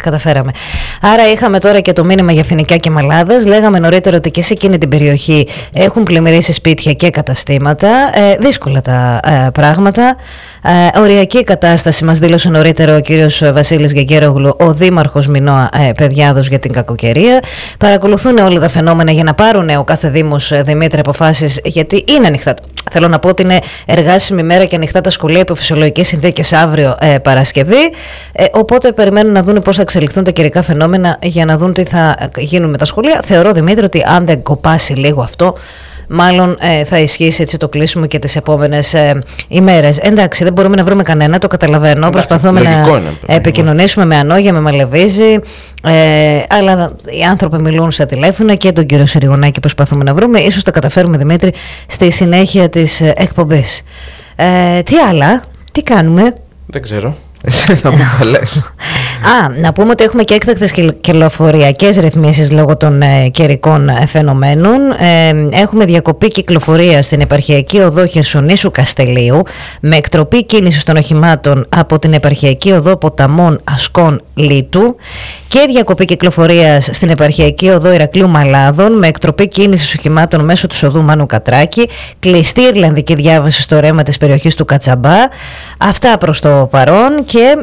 καταφέραμε. Άρα είχαμε τώρα και το μήνυμα για Φοινικιά και Μαλάδες. Λέγαμε νωρίτερα ότι και σε εκείνη την περιοχή έχουν πλημμυρίσει σπίτια και καταστήματα. Δύσκολα τα πράγματα. Οριακή κατάσταση μας δήλωσε νωρίτερα ο κύριος Βασίλης Γεγγέρογλου, ο δήμαρχος Μινώα Παιδιάδος, για την κακοκαιρία. Παρακολουθούν όλα τα φαινόμενα για να πάρουν ο κάθε δήμος, Δημήτρη, αποφάσεις, γιατί είναι ανοιχτά. Θέλω να πω ότι είναι εργάσιμη μέρα και ανοιχτά τα σχολεία υπό φυσιολογικές συνθήκες αύριο Παρασκευή. Οπότε περιμένουν να δουν πώς θα εξελιχθούν τα καιρικά φαινόμενα για να δουν τι θα γίνουν με τα σχολεία. Θεωρώ, Δημήτρη, ότι αν δεν κοπάσει λίγο αυτό, μάλλον θα ισχύσει έτσι το κλείσιμο και τις επόμενες ημέρες. Εντάξει, δεν μπορούμε να βρούμε κανένα, το καταλαβαίνω. Προσπαθούμε να επικοινωνήσουμε με Ανόγια, με Μαλεβίζη, αλλά οι άνθρωποι μιλούν στα τηλέφωνα και τον κύριο Συριγωνάκη προσπαθούμε να βρούμε. Ίσως τα καταφέρουμε, Δημήτρη, στη συνέχεια της εκπομπής. Τι άλλα, τι κάνουμε? Δεν ξέρω. Εσύ να μου τα λες. Να πούμε ότι έχουμε και έκτακτες κυκλοφοριακές ρυθμίσεις λόγω των καιρικών φαινομένων. Έχουμε διακοπή κυκλοφορία στην επαρχιακή οδό Χερσονήσου Καστελίου, με εκτροπή κίνησης των οχημάτων από την επαρχιακή οδό Ποταμών Ασκών Λίτου, και διακοπή κυκλοφορίας στην επαρχιακή οδό Ηρακλείου Μαλάδων, με εκτροπή κίνησης οχημάτων μέσω της οδού Μάνου Κατράκη. Κλειστή ιρλανδική διάβαση στο ρέμα της περιοχής του Κατσαμπά. Αυτά προς το παρόν, και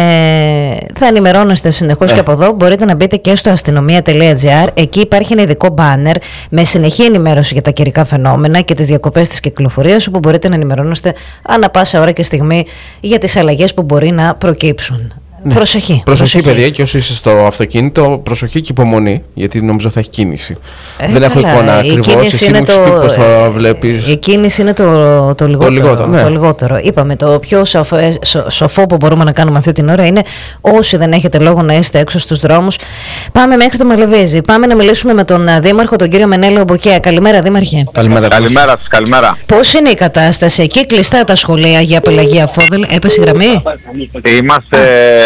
θα ενημερώνεστε συνεχώς και από εδώ. Μπορείτε να μπείτε και στο αστυνομία.gr. Εκεί υπάρχει ένα ειδικό μπάνερ με συνεχή ενημέρωση για τα καιρικά φαινόμενα και τις διακοπές της κυκλοφορίας, όπου μπορείτε να ενημερώνεστε ανά πάσα ώρα και στιγμή για τις αλλαγές που μπορεί να προκύψουν. Ναι. Προσοχή, παιδιά, και όσοι είστε στο αυτοκίνητο, προσοχή και υπομονή, γιατί νομίζω θα έχει κίνηση. Δεν έχω εικόνα ακριβώς. Εσύ μου έχεις πει πώς θα βλέπεις. Η κίνηση είναι το λιγότερο. Ναι. Το λιγότερο. Είπαμε, το πιο σοφό που μπορούμε να κάνουμε αυτή την ώρα είναι, όσοι δεν έχετε λόγο να είστε έξω στους δρόμους, πάμε μέχρι το Μαλεβίζη. Πάμε να μιλήσουμε με τον Δήμαρχο, τον κύριο Μενέλαο Μποκέα. Καλημέρα, Δήμαρχε. Καλημέρα σας, καλημέρα. Πώς είναι η κατάσταση εκεί? Κλειστά τα σχολεία για Πελαγία Φόδελ? Έπεσε η γραμμή? Είμαστε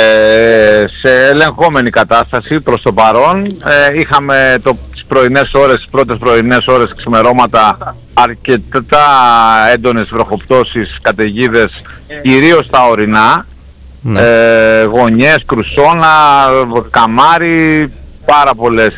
σε ελεγχόμενη κατάσταση προς το παρόν. Είχαμε τις πρώτες πρωινές ώρες ξημερώματα αρκετά έντονες βροχοπτώσεις, καταιγίδες, κυρίως στα ορεινά, Γωνιές, Κρουσόνα, Καμάρι, πάρα πολλές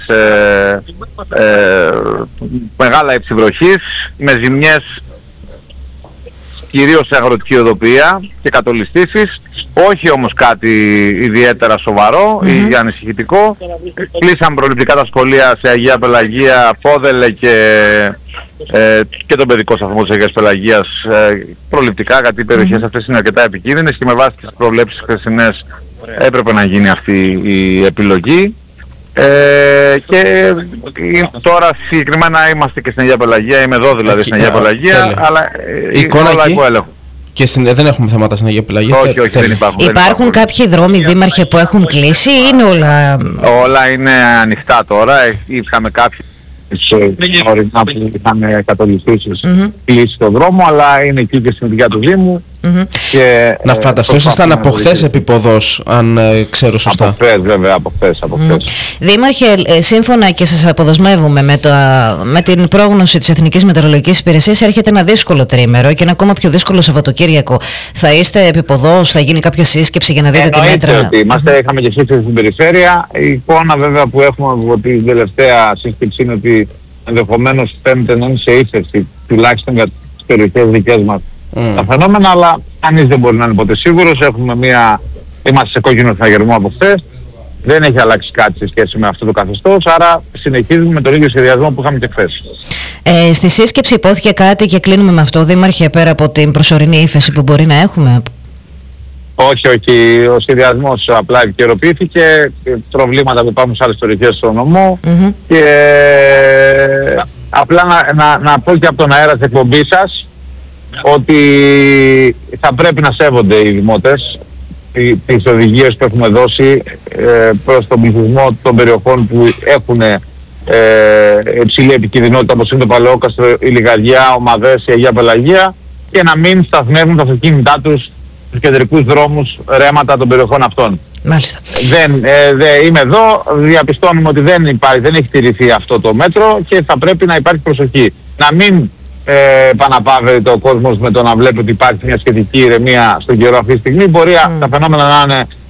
μεγάλα ύψη βροχής, με ζημιές κυρίως σε αγροτική οδοποιία και κατολιστήσεις, όχι όμως κάτι ιδιαίτερα σοβαρό ή ανησυχητικό. Κλείσαμε προληπτικά τα σχολεία σε Αγία Πελαγία, Φόδελε και τον παιδικό σταθμό της Αγίας Πελαγίας προληπτικά, γιατί οι περιοχές αυτές είναι αρκετά επικίνδυνες και με βάση τις προβλέψεις χθεσινές έπρεπε να γίνει αυτή η επιλογή. Και τώρα συγκεκριμένα είμαστε και στην Αγία Πελαγία, είμαι εδώ δηλαδή στην Αγία Πελαγία, αλλά εικόνα εκεί και δεν έχουμε θέματα στην Αγία Πελαγία. Όχι, δεν υπάρχουν. Υπάρχουν κάποιοι δρόμοι, Δήμαρχε, που έχουν κλείσει ή είναι όλα? Όλα είναι ανοιχτά τώρα. Είχαμε κάποιοι ορεινά που είχαν κατολιστήσεις κλείσει το δρόμο, αλλά είναι εκεί και στην οδηγία του Δήμου. Και, να φανταστώ ήσασταν από χθες επίποδος, αν ξέρω σωστά. Από χθες, βέβαια, από χθες. Δήμαρχε, σύμφωνα και σας αποδοσμεύουμε με την πρόγνωση της Εθνικής Μετεωρολογικής Υπηρεσίας, έρχεται ένα δύσκολο τρίμερο και ένα ακόμα πιο δύσκολο Σαββατοκύριακο. Θα είστε επίποδος, θα γίνει κάποια σύσκεψη για να δείτε τι μέτρα? Ότι είχαμε και σύσκεψη στην περιφέρεια. Η εικόνα βέβαια που έχουμε από την τελευταία σύσκεψη είναι ότι ενδεχομένως φαίνεται να είναι σε ύφεση, τουλάχιστον για τις περιοχές δικές μας, τα φαινόμενα, αλλά κανείς δεν μπορεί να είναι ποτέ σίγουρος. Είμαστε σε κόκκινο συναγερμό από χθες. Δεν έχει αλλάξει κάτι σε σχέση με αυτό το καθεστώς, άρα συνεχίζουμε με τον ίδιο σχεδιασμό που είχαμε και χθες. Στη σύσκεψη υπόθηκε κάτι και κλείνουμε με αυτό, Δήμαρχε, πέρα από την προσωρινή ύφεση που μπορεί να έχουμε? Όχι. Ο σχεδιασμός απλά επικαιροποιήθηκε, προβλήματα που υπάρχουν σε άλλες περιοχές στο νομό και απλά να πω και από τον αέρα της εκπομπής σας ότι θα πρέπει να σέβονται οι δημότες τις οδηγίες που έχουμε δώσει προς τον πληθυσμό των περιοχών που έχουν υψηλή επικινδυνότητα, όπως είναι το Παλαιόκαστρο, η Λιγαδιά, ο Μαδές, η Αγία Πελαγία, και να μην σταθμεύουν τα αυτοκίνητά τους στους κεντρικούς δρόμους, ρέματα των περιοχών αυτών. Μάλιστα. Είμαι εδώ, διαπιστώνουμε ότι δεν έχει τηρηθεί αυτό το μέτρο και θα πρέπει να υπάρχει προσοχή. Να μην επαναπαύεται ο κόσμος με το να βλέπει ότι υπάρχει μια σχετική ηρεμία στον καιρό αυτή τη στιγμή. Μπορεί τα φαινόμενα να είναι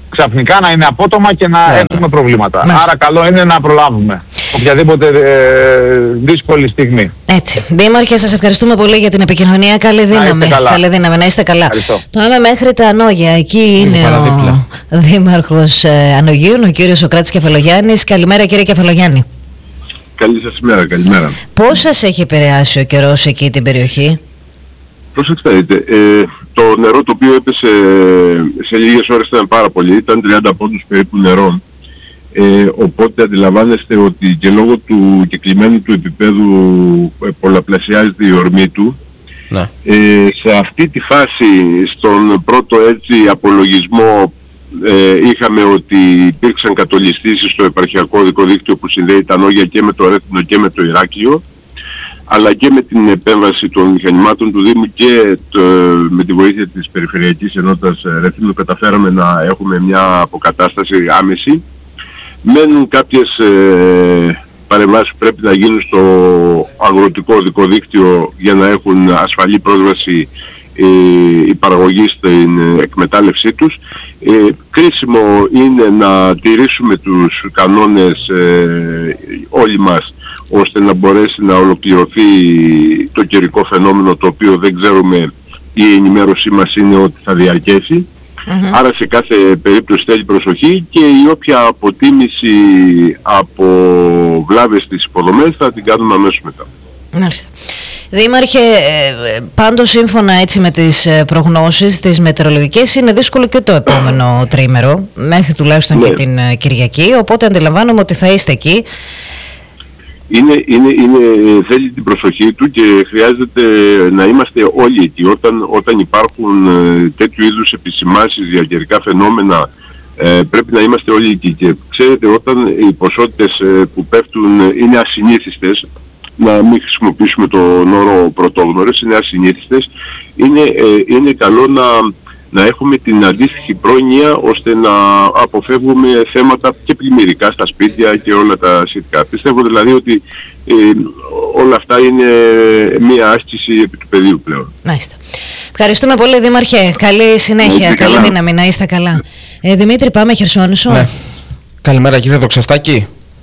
ξαφνικά να είναι απότομα και να έχουμε προβλήματα. Άρα καλό είναι να προλάβουμε οποιαδήποτε δύσκολη στιγμή. Έτσι. Δήμαρχε, σας ευχαριστούμε πολύ για την επικοινωνία. Καλή δύναμη. Καλή δύναμη, να είστε καλά. Πάμε μέχρι τα Ανόγια. Εκεί είναι ο Δήμαρχος Ανογίων, ο κύριος Σωκράτης Κεφαλογιάννης. Καλημέρα, κύριε Κεφαλογιάννη. Καλή σας ημέρα, καλημέρα. Πώς σας έχει επηρεάσει ο καιρός εκεί την περιοχή? Προσέξτε, το νερό το οποίο έπεσε σε λίγες ώρες ήταν πάρα πολύ, ήταν 30 πόντους περίπου νερό. Οπότε αντιλαμβάνεστε ότι και λόγω του κεκλειμένου του επίπεδου πολλαπλασιάζεται η ορμή του. Ναι. Σε αυτή τη φάση, στον πρώτο έτσι απολογισμό, είχαμε ότι υπήρξαν κατολιστήσεις στο επαρχιακό οδικό δίκτυο που συνδέει τα Ανόγια και με το Ρέθινο και με το Ηράκλειο, αλλά και με την επέμβαση των μηχανημάτων του Δήμου και με τη βοήθεια της Περιφερειακής Ενότητας Ρέθινου καταφέραμε να έχουμε μια αποκατάσταση άμεση. Μένουν κάποιες παρεμβάσεις που πρέπει να γίνουν στο αγροτικό οδικό δίκτυο για να έχουν ασφαλή πρόσβαση η παραγωγή στην εκμετάλλευσή τους. Κρίσιμο είναι να τηρήσουμε τους κανόνες όλοι μας, ώστε να μπορέσει να ολοκληρωθεί το καιρικό φαινόμενο, το οποίο δεν ξέρουμε, η ενημέρωσή μας είναι ότι θα διαρκέσει. Άρα σε κάθε περίπτωση θέλει προσοχή και η όποια αποτίμηση από βλάβες στις υποδομές θα την κάνουμε αμέσως μετά. Μάλιστα. Δήμαρχε, πάντως σύμφωνα έτσι με τις προγνώσεις τις μετεωρολογικές είναι δύσκολο και το επόμενο τρίμερο, μέχρι τουλάχιστον και την Κυριακή, οπότε αντιλαμβάνομαι ότι θα είστε εκεί. Θέλει την προσοχή του και χρειάζεται να είμαστε όλοι εκεί. Όταν υπάρχουν τέτοιου είδους επισημάνσεις για καιρικά φαινόμενα, πρέπει να είμαστε όλοι εκεί. Και ξέρετε, όταν οι ποσότητες που πέφτουν είναι ασυνήθιστες, να μην χρησιμοποιήσουμε τον όρο πρωτόγνωρες, είναι ασυνήθιστες, είναι καλό να έχουμε την αντίστοιχη πρόνοια ώστε να αποφεύγουμε θέματα και πλημμυρικά στα σπίτια και όλα τα σχετικά. Πιστεύω δηλαδή ότι όλα αυτά είναι μία άσκηση επί του πεδίου πλέον. Μάλιστα. Ευχαριστούμε πολύ, Δήμαρχε. Καλή συνέχεια, καλή δύναμη, να είστε καλά. Δημήτρη, πάμε Χερσόνησο. Ναι. Καλημέρα κύριε Δοξαστάκη.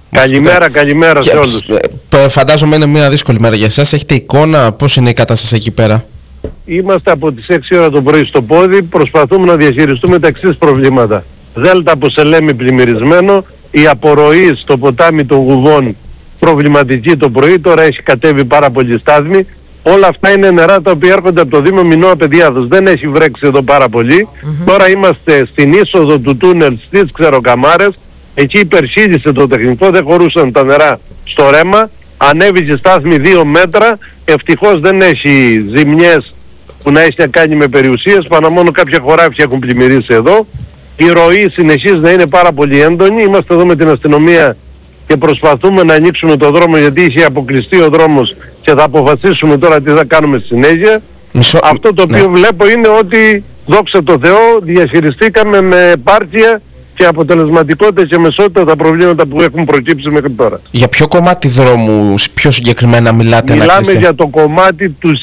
Καλημέρα σε όλους. Φαντάζομαι είναι μια δύσκολη μέρα για εσάς. Έχετε εικόνα πώς είναι η κατάσταση εκεί πέρα? Είμαστε από τις 6 ώρα το πρωί στο πόδι, προσπαθούμε να διαχειριστούμε τα εξής προβλήματα. Δέλτα από Σελέμι πλημμυρισμένο, η απορροή στο ποτάμι των Γουδών προβληματική το πρωί, τώρα έχει κατέβει πάρα πολύ στάθμη. Όλα αυτά είναι νερά τα οποία έρχονται από το Δήμο Μινώα Παιδιάδος. Δεν έχει βρέξει εδώ πάρα πολύ. Τώρα είμαστε στην είσοδο του τούνελ στις Ξεροκαμάρες. Εκεί υπερσύλισε το τεχνικό, δεν χωρούσαν τα νερά στο ρέμα. Ανέβηκε στάθμη 2 μέτρα. Ευτυχώς δεν έχει ζημιές που να έχει να κάνει με περιουσίες, πάνω μόνο κάποια χωράφια έχουν πλημμυρίσει εδώ. Η ροή συνεχίζει να είναι πάρα πολύ έντονη. Είμαστε εδώ με την αστυνομία και προσπαθούμε να ανοίξουμε το δρόμο, γιατί είχε αποκλειστεί ο δρόμος και θα αποφασίσουμε τώρα τι θα κάνουμε στη συνέχεια. Αυτό το οποίο βλέπω είναι ότι, δόξα τω Θεώ, διαχειριστήκαμε με επάρκεια και αποτελεσματικότητα και μεσότητα τα προβλήματα που έχουν προκύψει μέχρι τώρα. Για ποιο κομμάτι δρόμου πιο συγκεκριμένα μιλάτε? Μιλάμε για το κομμάτι του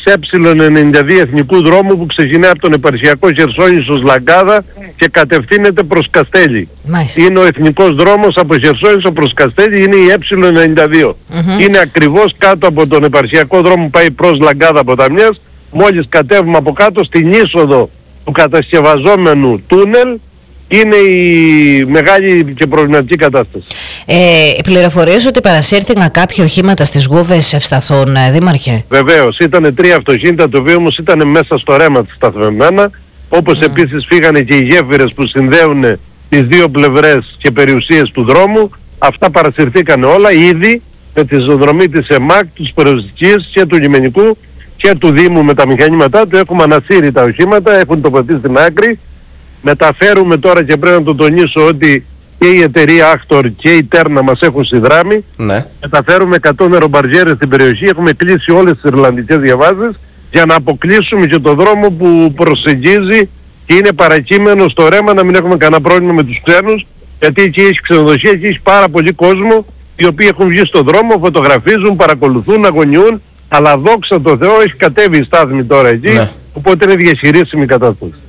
Ε92 εθνικού δρόμου που ξεκινάει από τον επαρχιακό Χερσόνησο Λαγκάδα και κατευθύνεται προς Καστέλη. Είναι ο εθνικός δρόμος από Χερσόνησο προς Καστέλη, είναι η Ε92. Είναι ακριβώς κάτω από τον επαρχιακό δρόμο που πάει προς Λαγκάδα Ποταμιάς. Μόλις κατέβουμε από κάτω στην είσοδο του κατασκευαζόμενου τούνελ, είναι η μεγάλη και προβληματική κατάσταση. Πληροφορίες ότι παρασύρθηκαν κάποια οχήματα στις Γούβες ευσταθούν, Δήμαρχε? Βεβαίως, ήταν 3 αυτοκίνητα, το οποίο όμως ήταν μέσα στο ρέμα της σταθμευμένα. Όπως επίσης φύγανε και οι γέφυρες που συνδέουν τις δύο πλευρές και περιουσίες του δρόμου. Αυτά παρασυρθήκαν όλα ήδη με τη ζωδρομή της ΕΜΑΚ, της περιοριστικής και του λιμενικού και του Δήμου με τα μηχανήματά του. Έχουμε ανασύρει τα οχήματα, έχουν τοποθετήσει στην άκρη. Μεταφέρουμε τώρα, και πρέπει να το τονίσω, ότι και η εταιρεία Άκτορ και η Τέρνα μας έχουν συνδράμει. Ναι. Μεταφέρουμε 100 νερομπαριέρες στην περιοχή. Έχουμε κλείσει όλες τις Ιρλανδικές διαβάσεις για να αποκλείσουμε και το δρόμο που προσεγγίζει και είναι παρακείμενο στο ρέμα, να μην έχουμε κανένα πρόβλημα με τους ξένους, γιατί εκεί έχει ξενοδοχεία, εκεί έχει πάρα πολύ κόσμο οι οποίοι έχουν βγει στον δρόμο, φωτογραφίζουν, παρακολουθούν, αγωνιούν, αλλά δόξα τω Θεώ έχει κατέβει η στάθμη τώρα εκεί. Ναι. Οπότε είναι διαχειρίσιμη η κατάσταση.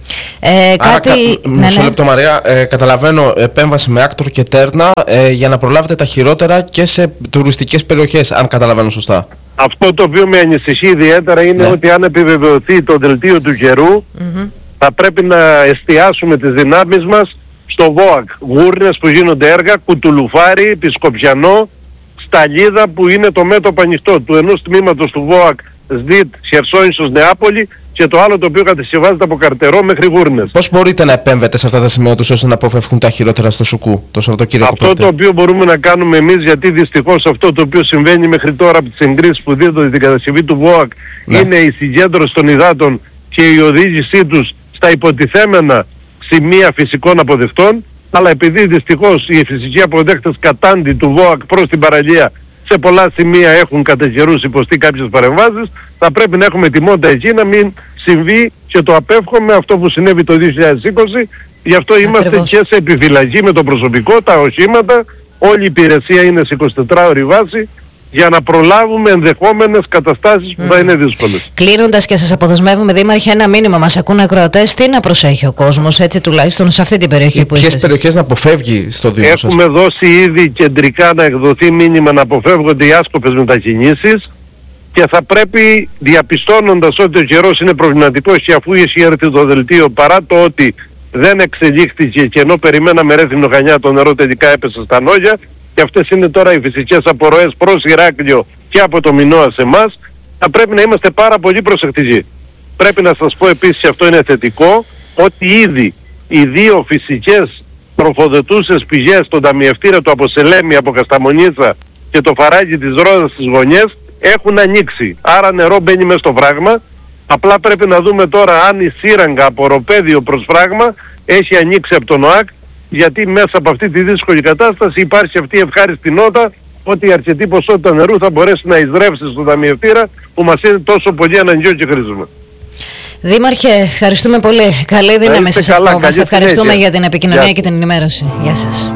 Μισό λεπτό, Μαρία. Καταλαβαίνω, επέμβαση με άκτορ και τέρνα για να προλάβετε τα χειρότερα και σε τουριστικές περιοχές, αν καταλαβαίνω σωστά. Αυτό το οποίο με ανησυχεί ιδιαίτερα είναι ότι αν επιβεβαιωθεί το δελτίο του καιρού, θα πρέπει να εστιάσουμε τις δυνάμεις μας στο ΒΟΑΚ. Γούρνες που γίνονται έργα, Κουτουλουφάρι, Επισκοπιανό, Σταλίδα που είναι το μέτωπο ανοιχτό του ενός τμήματος του ΒΟΑΚ ΣΔΙΤ Χερσόνησος Νεάπολη και το άλλο το οποίο κατασκευάζεται από Καρτερό μέχρι Γούρνες. Πώς μπορείτε να επέμβετε σε αυτά τα σημεία τους ώστε να αποφεύγουν τα χειρότερα στο Σουκού το Σαββατοκύριακο? Αυτό το οποίο μπορούμε να κάνουμε εμείς, γιατί δυστυχώς αυτό το οποίο συμβαίνει μέχρι τώρα από τις εγκρίσεις που δίδονται την κατασκευή του ΒΟΑΚ είναι η συγκέντρωση των υδάτων και η οδήγησή τους στα υποτιθέμενα σημεία φυσικών αποδεκτών, αλλά επειδή δυστυχώς οι φυσικοί αποδέκτες κατάντι του ΒΟΑΚ προς την παραλία σε πολλά σημεία έχουν κατά καιρούς υποστεί κάποιες παρεμβάσεις, θα πρέπει να έχουμε ετοιμότητα εκεί να μην συμβεί και το απέφχομαι αυτό που συνέβη το 2020. Γι' αυτό είμαστε και σε επιφυλακή με το προσωπικό, τα οχήματα, όλη η υπηρεσία είναι σε 24ωρη βάση για να προλάβουμε ενδεχόμενες καταστάσεις που θα είναι δύσκολες. Κλείνοντας και σας αποδεσμεύουμε, Δήμαρχε, ένα μήνυμα. Μας ακούν ακροατές, τι να προσέχει ο κόσμος, έτσι τουλάχιστον σε αυτή την περιοχή που είστε? Ποιες περιοχές να αποφεύγει στο Δήμο σας? Έχουμε δώσει ήδη κεντρικά να εκδοθεί μήνυμα να αποφεύγονται οι άσκοπες μετακινήσεις και θα πρέπει, διαπιστώνοντας ότι ο καιρός είναι προβληματικός και αφού έχει έρθει το δελτίο, παρά το ότι δεν εξελίχθηκε και ενώ περιμέναμε Ρέθυμνο Χανιά, το νερό τελικά έπεσε στα Νόγια, και αυτές είναι τώρα οι φυσικές απορροές προς Ηράκλειο και από το Μινώα σε εμάς, θα πρέπει να είμαστε πάρα πολύ προσεκτικοί. Πρέπει να σας πω επίσης, και αυτό είναι θετικό, ότι ήδη οι δύο φυσικές τροφοδοτούσες πηγές, τον ταμιευτήρα του από Σελέμη, από Κασταμονίτσα και το φαράγγι της Ρόδας στις γωνιές, έχουν ανοίξει. Άρα νερό μπαίνει μέσα στο φράγμα. Απλά πρέπει να δούμε τώρα αν η σύραγγα από ροπέδιο προς φράγμα έχει ανοίξει από τον ΟΑΚ, γιατί μέσα από αυτή τη δύσκολη κατάσταση υπάρχει αυτή η ευχάριστη νότα ότι η αρκετή ποσότητα νερού θα μπορέσει να εισρεύσει στον ταμιευτήρα που μας είναι τόσο πολύ αναγκαίο και χρήσιμο. Δήμαρχε, ευχαριστούμε πολύ. Καλή δύναμη σας ευχόμαστε. Ευχαριστούμε για την επικοινωνία και την ενημέρωση. Γεια σας.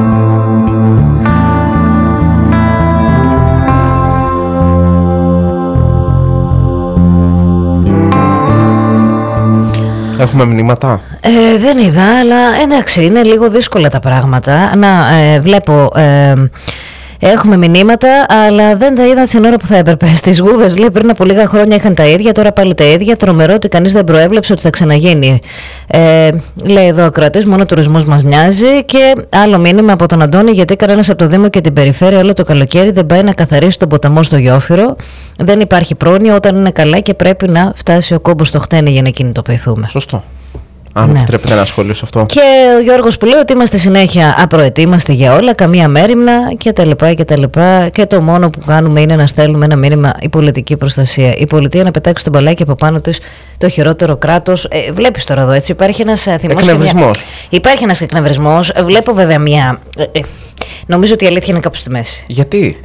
Έχουμε μηνύματα? Δεν είδα, αλλά εντάξει, είναι λίγο δύσκολα τα πράγματα. Βλέπω... Έχουμε μηνύματα, αλλά δεν τα είδα την ώρα που θα έπρεπε. Στις Γούβες, λέει, πριν από λίγα χρόνια είχαν τα ίδια, τώρα πάλι τα ίδια. Τρομερό ότι κανείς δεν προέβλεψε ότι θα ξαναγίνει. Λέει εδώ ο ακροατής, μόνο ο τουρισμός μας νοιάζει. Και άλλο μήνυμα από τον Αντώνη, γιατί κανένας από το Δήμο και την περιφέρεια όλο το καλοκαίρι δεν πάει να καθαρίσει τον ποταμό στο Γιόφυρο. Δεν υπάρχει πρόνοια όταν είναι καλά και πρέπει να φτάσει ο κόμπος στο χτένι για να κινητοποιηθούμε. Σωστό. Αν επιτρέπετε ένα σχόλιο σε αυτό. Και ο Γιώργος που λέει ότι είμαστε συνέχεια απροετοίμαστοι για όλα, καμία μέριμνα κτλ. Και το μόνο που κάνουμε είναι να στέλνουμε ένα μήνυμα: η πολιτική προστασία. Η πολιτεία να πετάξει τον μπαλάκι από πάνω της, το χειρότερο κράτος. Βλέπεις τώρα εδώ, έτσι, υπάρχει ένας θυμός. Εκνευρισμός. Υπάρχει ένας εκνευρισμός. Βλέπω βέβαια μια. Νομίζω ότι η αλήθεια είναι κάπου στη μέση. Γιατί?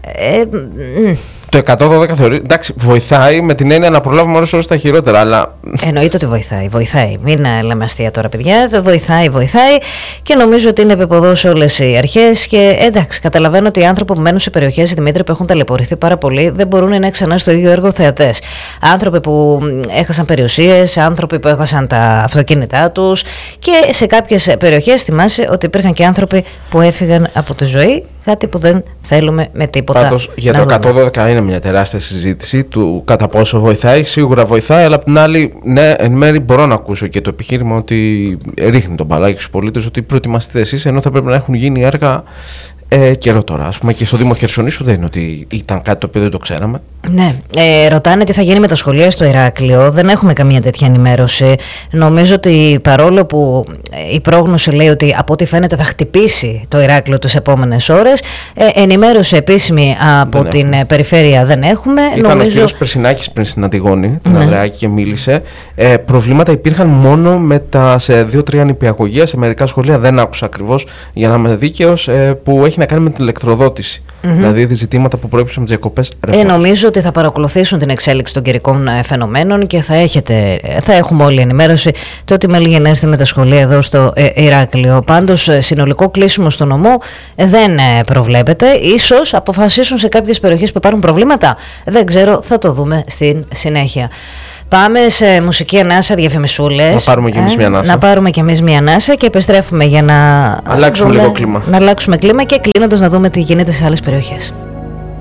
Το 112 θεωρεί. Εντάξει, βοηθάει με την έννοια να προλάβουμε ώρες τα χειρότερα, αλλά. Εννοείται ότι βοηθάει. Μην λέμε αστεία τώρα, παιδιά. Βοηθάει και νομίζω ότι είναι επεποδός όλες οι αρχές. Και εντάξει, καταλαβαίνω ότι οι άνθρωποι που μένουν σε περιοχές, Δημήτρη, που έχουν ταλαιπωρηθεί πάρα πολύ, δεν μπορούν να είναι ξανά στο ίδιο έργο θεατές. Άνθρωποι που έχασαν περιουσίες, άνθρωποι που έχασαν τα αυτοκίνητά τους και σε κάποιες περιοχές θυμάσαι ότι υπήρχαν και άνθρωποι που έφυγαν από τη ζωή. Κάτι που δεν θέλουμε με τίποτα. Πάντως για το 112 είναι μια τεράστια συζήτηση του κατά πόσο βοηθάει. Σίγουρα βοηθάει, αλλά απ' την άλλη, ναι, εν μέρει μπορώ να ακούσω και το επιχείρημα ότι ρίχνει τον μπαλάκι στους πολίτες, ότι προετοιμαστείτε εσείς, ενώ θα πρέπει να έχουν γίνει έργα καιρό τώρα. Ας πούμε και στο Δήμο Χερσονήσου δεν είναι ότι ήταν κάτι το οποίο δεν το ξέραμε. Ναι. Ρωτάνε τι θα γίνει με τα σχολεία στο Ηράκλειο. Δεν έχουμε καμία τέτοια ενημέρωση. Νομίζω ότι παρόλο που η πρόγνωση λέει ότι από ό,τι φαίνεται θα χτυπήσει το Ηράκλειο τις επόμενες ώρες, ενημέρωση επίσημη από την περιφέρεια δεν έχουμε. Ήταν ο κ. Περσινάκης πριν στην Αντιγόνη, την Ανδρεάκη, και μίλησε. Προβλήματα υπήρχαν μόνο σε 2-3 νηπιαγωγεία. Σε μερικά σχολεία δεν άκουσα ακριβώς, για να είμαι δίκαιος, που έχει να κάνει με την ηλεκτροδότηση. Δηλαδή ζητήματα που προέκυψαν με τις διακοπές ρεύματος. Νομίζω ότι θα παρακολουθήσουν την εξέλιξη των καιρικών φαινομένων και θα έχουμε όλη ενημέρωση το ότι μελιγενέστε με τα σχολεία εδώ στο Ηράκλειο. Πάντως, συνολικό κλείσιμο στο νομό δεν προβλέπεται. Ίσως αποφασίσουν σε κάποιες περιοχές που υπάρχουν προβλήματα. Δεν ξέρω, θα το δούμε στην συνέχεια. Πάμε σε μουσική ανάσα, διαφημισούλες. Να πάρουμε κι εμείς μια ανάσα. Να πάρουμε κι εμείς μια ανάσα και επιστρέφουμε για να αλλάξουμε λίγο κλίμα. Να αλλάξουμε κλίμα και κλείνοντας να δούμε τι γίνεται σε άλλες περιοχές.